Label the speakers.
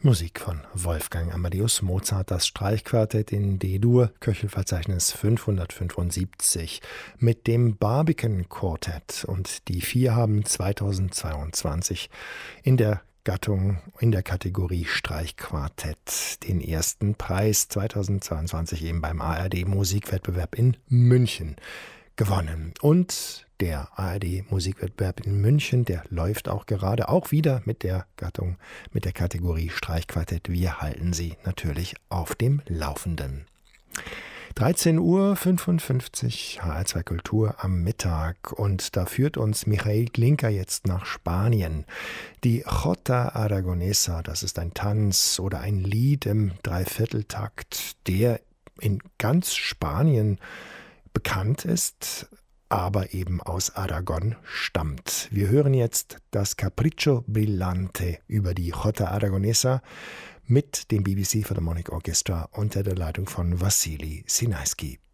Speaker 1: Musik von Wolfgang Amadeus Mozart, das Streichquartett in D-Dur, Köchelverzeichnis 575 mit dem Barbican Quartet, und die vier haben 2022 in der Kategorie Streichquartett den ersten Preis 2022 eben beim ARD Musikwettbewerb in München gewonnen. Und der ARD Musikwettbewerb in München, der läuft auch gerade, auch wieder mit der Kategorie Streichquartett. Wir halten Sie natürlich auf dem Laufenden. 13:55 Uhr, HR2 Kultur am Mittag, und da führt uns Michael Glinka jetzt nach Spanien. Die Jota Aragonesa, das ist ein Tanz oder ein Lied im Dreivierteltakt, der in ganz Spanien bekannt ist, aber eben aus Aragon stammt. Wir hören jetzt das Capriccio Brillante über die Jota Aragonesa mit dem BBC Philharmonic Orchestra unter der Leitung von Wassily Sinaisky.